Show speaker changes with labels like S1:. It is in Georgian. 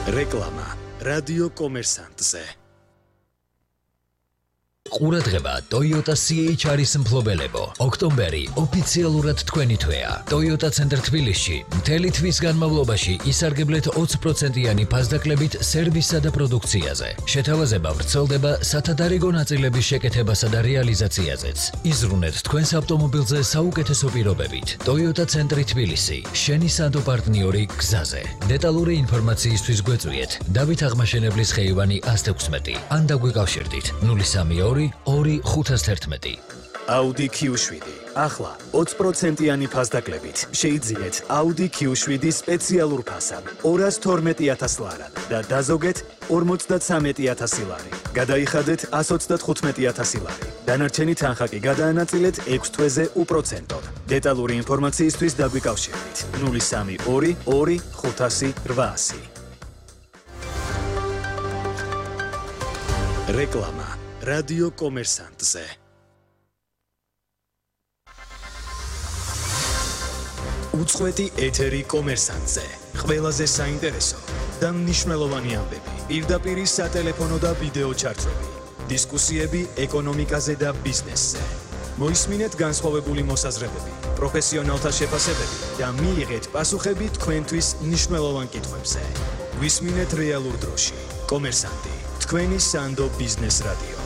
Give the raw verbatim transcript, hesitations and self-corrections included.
S1: რეკლამა რადიო კომერსანტზე.
S2: ყურადღება Toyota C H R-ის მფლობელებო. ოქტომბერი ოფიციალურად თქვენი თვეა. Toyota ცენტრ თბილისში მთელი თვის განმავლობაში ისარგებლეთ ოცი პროცენტიანი ფასდაკლებით სერვისსა და პროდუქციაზე. შეთავაზება ვრცელდება სათადარიგო ნაწილების შეკეთებასა და რეალიზაციაზეც. იზრუნეთ თქვენს ავტომობილზე საუკეთესო პირობებით. Toyota ცენტრი თბილისი, შენი სანდო პარტნიორი გზაზე. დეტალური ინფორმაციისთვის გვეწვიეთ დავით აღმაშენებლის ხეივანი ათს ექვსმეტი ან დაგვიკავშირდით ნული სამი ორი ორი ხუთას თერთმეტი.
S1: Audi Q შვიდი. ახლა ოცი პროცენტიანი ფასდაკლებით შეიძინეთ Audi Q შვიდი სპეციალურ ფასად ორას თორმეტი ათას ლარად და დაზოგეთ ორმოცდათსამეტი ათასი ლარი. გადაიხადეთ ასს ოცდახუთმეტი ათასი ლარი. დანარჩენი თანხა კი გადაანაწილეთ ექვს თვეზე უპროცენტოდ. დეტალური ინფორმაციისთვის დაგვიკავშირდით ნული სამი ორი ორი ხუთასი რვაასი. რეკლამა რადიო კომერსანტზე. უწყვეტი ეთერი კომერსანტზე. ყველაზე საინტერესო და მნიშვნელოვანი ამბები. პირდაპირ სატელეფონო და ვიდეო ჩარტები. დისკუსიები ეკონომიკაზე და ბიზნესზე. მოისმინეთ განსხვავებული მოსაზრებები, პროფესიონალთა შეფასებები და მიიღეთ პასუხები თქვენთვის მნიშვნელოვან კითხვებზე. გვისმინეთ რეალურ დროში. კომერსანტი, თქვენი სანდო ბიზნეს რადიო.